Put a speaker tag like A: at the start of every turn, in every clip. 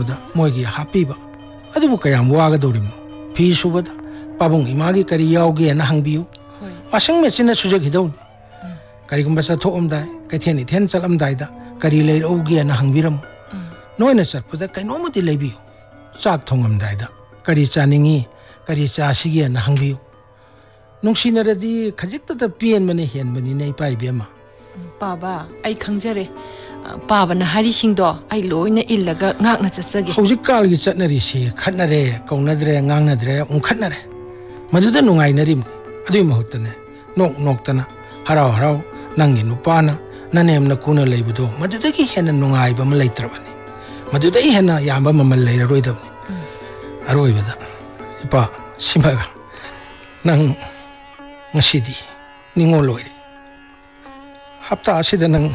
A: ꯇꯧꯕꯗ ꯃꯣꯏꯒꯤ ꯍꯥꯞꯄꯤꯕ ꯑꯗꯨꯕꯨ ꯀꯌꯥꯝ ꯋꯥꯒꯗꯧꯔꯤꯃꯣ ꯐꯤ ꯁꯨꯕꯗ ꯄꯥꯕꯨꯡ ꯏꯃꯥꯒꯤ ꯀꯔꯤ ꯌꯥꯎꯒꯦꯅ ꯍꯪꯕꯤꯌꯨ ꯋꯥꯁꯤꯡ ꯃꯦꯆꯤꯟꯅ ꯁꯨꯖꯈꯤꯗꯧꯅꯤ ꯀꯔꯤꯒꯨꯝꯕ ꯆꯠꯊꯣꯛꯑꯝꯗꯥꯏ ꯀꯩꯊꯦꯜ ꯏꯊꯦꯜ ꯆꯠꯂꯝꯗꯥꯏꯗ ꯀꯔꯤ ꯂꯩꯔꯛꯎꯒꯦꯅ ꯍꯪꯕꯤꯔꯝꯃꯨ ꯅꯣꯏꯅ ꯆꯠꯄꯗ ꯀꯩꯅꯣꯝꯃꯗꯤ ꯂꯩꯕꯤꯌꯨ ꯆꯥꯛ ꯊꯣꯡꯉꯝꯗꯥꯏꯗ ꯀꯔꯤ ꯆꯥꯅꯤꯡꯉꯤ ꯀꯔꯤ ꯆꯥꯁꯤꯒꯦꯅ ꯍꯪꯕꯤꯌꯨ ꯅꯨꯡꯁꯤꯅꯔꯗꯤ ꯈꯖꯤꯛꯇꯗ ꯄꯦꯟꯕꯅ ꯍꯦꯟꯕꯅꯤꯅ ꯏꯄꯥ ꯏꯕꯦꯝꯃ
B: ꯄꯥꯕ ꯑꯩ ꯈꯪꯖꯔꯦ ꯄꯥꯕꯅ ꯍꯥꯏꯔꯤꯁꯤꯡꯗꯣ ꯑꯩ ꯂꯣꯏꯅ ꯏꯜꯂꯒ ꯉꯥꯛꯅ ꯆꯠꯆꯒꯦ
A: ꯍꯧꯖꯤꯛꯀꯥꯟꯒꯤ ꯆꯠꯅꯔꯤꯁꯤ ꯈꯠꯅꯔꯦ ꯀꯧꯅꯗ꯭ꯔꯦ ꯉꯥꯡꯅꯗ꯭ꯔꯦ ꯎꯪꯈꯠꯅꯔꯦ ꯃꯗꯨꯗ ꯅꯨꯡꯉꯥꯏꯅꯔꯤꯃꯣ ꯑꯗꯨꯒꯤ ꯃꯍꯨꯠꯇꯅꯦ ꯅꯣꯛ ꯅꯣꯛꯇꯅ ꯍꯔꯥꯎ ꯍꯔꯥꯎ ꯅꯪꯒꯤ ꯅꯨꯄꯥꯅ ꯅꯅꯦꯝꯅ ꯀꯨꯅ ꯂꯩꯕꯗꯣ ꯃꯗꯨꯗꯒꯤ ꯍꯦꯟꯅ ꯅꯨꯡꯉꯥꯏꯕ ꯑꯃ ꯂꯩꯇ꯭ꯔꯕꯅꯤ ꯃꯗꯨꯗꯒꯤ ꯍꯦꯟꯅ ꯌꯥꯝꯕ ꯃꯃꯜ ꯂꯩꯔꯔꯣꯏꯗꯕꯅꯤ ꯑꯔꯣꯏꯕꯗ ꯏꯄꯥ ꯁꯤꯃꯒ ꯅꯪ ngasi ningol oire hapta asida nang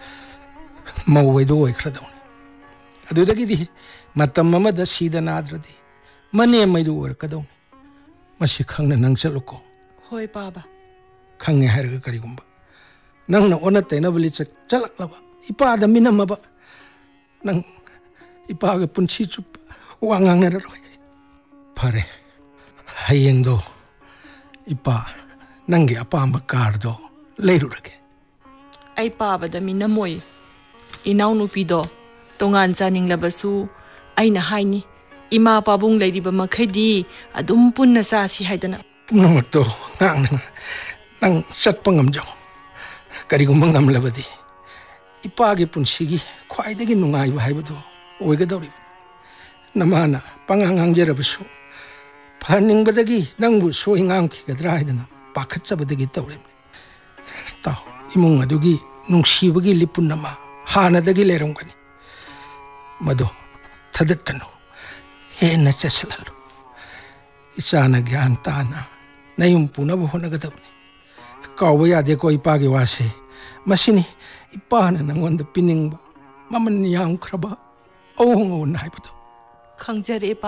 A: mawaido oikhradawni adudagidi matam amada sida nadradi mane maidu oirkadawni masi khangna nang chaluko
B: hoi baba
A: khange harga karigumba nangna ona tainabali chalaklaba ipa da minamaba nang ipa ga punchi chup wangang nararoi phare hayengdo ipa nangi apamba kardo leirurage
B: ai pabada minamoi inau nupido tongan janing labasu aina haini ima pabung leiriba makhaidi adum punna sa si haidana
A: namakto nang chatpangam jo karigum ngam labadi ipa ge punsigi khwaidagi nungai ba haibudo oigadori namana pangangang jerabasu phaning badagi nangbu soingang khigadra haidana pakhatchabadagi tawrem taw imung adugi nungsibagi lipunama hanadagi lerongani mado thadattanu hena chaslalu isana gyan tana nayum punabu honagadabni kawba yade ko ipagi wase masini ipana nangonda piningba maman yang khraba awong on haibado
B: khangjare